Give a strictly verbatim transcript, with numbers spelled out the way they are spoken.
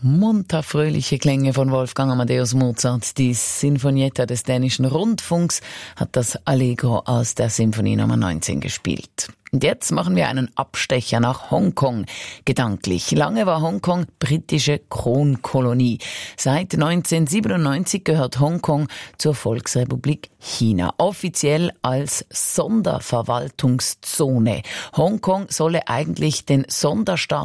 Munter fröhliche Klänge von Wolfgang Amadeus Mozart. Die Sinfonietta des dänischen Rundfunks hat das Allegro aus der Sinfonie Nummer neunzehn gespielt. Und jetzt machen wir einen Abstecher nach Hongkong. Gedanklich. Lange war Hongkong britische Kronkolonie. Seit neunzehnhundertsiebenundneunzig gehört Hongkong zur Volksrepublik China. Offiziell als Sonderverwaltungszone. Hongkong solle eigentlich den Sonderstatus